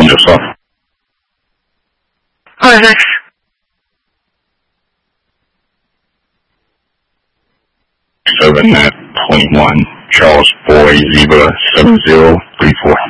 yourself. Hi, thanks. Seven at 21, Charles Boy, Zebra 7034.